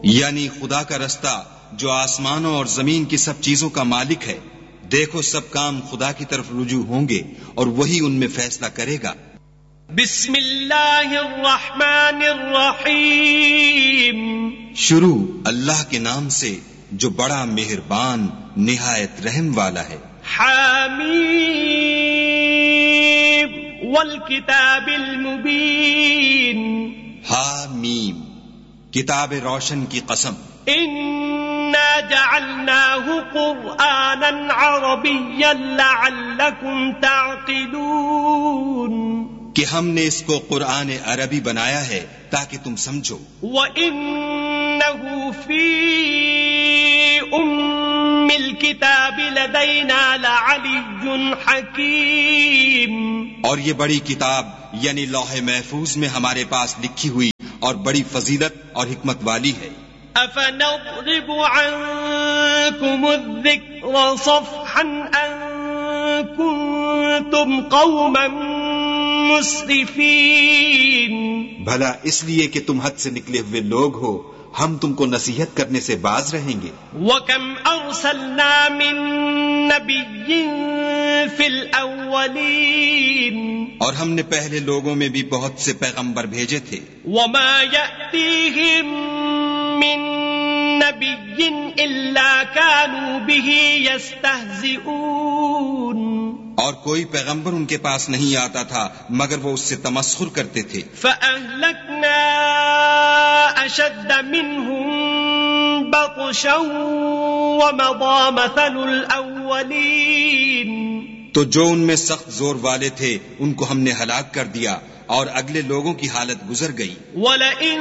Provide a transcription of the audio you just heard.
یعنی خدا کا رستہ جو آسمانوں اور زمین کی سب چیزوں کا مالک ہے. دیکھو سب کام خدا کی طرف رجوع ہوں گے اور وہی ان میں فیصلہ کرے گا. بسم اللہ الرحمن الرحیم. شروع اللہ کے نام سے جو بڑا مہربان نہایت رحم والا ہے. حامیم والکتاب المبین. حامیم کتاب روشن کی قسم. انا جعلناه قرآنا عربیا لعلکم تعقلون. کہ ہم نے اس کو قرآن عربی بنایا ہے تاکہ تم سمجھو. وَإِنَّهُ فِي أُمِّ الْكِتَابِ لَدَيْنَا لَعَلِيٌّ حَكِيمٌ. اور یہ بڑی کتاب یعنی لوح محفوظ میں ہمارے پاس لکھی ہوئی اور بڑی فضیلت اور حکمت والی ہے. أَفَنَضْرِبُ عَنكُمُ الذِّكْرَ صَفْحًا أَن كُنتُمْ قَوْمًا مُسْرِفِينَ. بھلا اس لیے کہ تم حد سے نکلے ہوئے لوگ ہو ہم تم کو نصیحت کرنے سے باز رہیں گے. وَكَمْ أَرْسَلْنَا مِن نَبِيٍّ فِي الْأَوَّلِينَ. اور ہم نے پہلے لوگوں میں بھی بہت سے پیغمبر بھیجے تھے. وَمَا يَأْتِيهِم مِّن نَبِيٍّ إِلَّا كَانُوا بِهِ يَسْتَهْزِئُونَ. اور کوئی پیغمبر ان کے پاس نہیں آتا تھا مگر وہ اس سے تمسخر کرتے تھے. فَأَهْلَكْنَا أَشَدَّ مِنْهُمْ بَطْشًا وَمَضَى مَثَلُ الْأَوَّلِينَ. تو جو ان میں سخت زور والے تھے ان کو ہم نے ہلاک کر دیا اور اگلے لوگوں کی حالت گزر گئی. وَلَئِن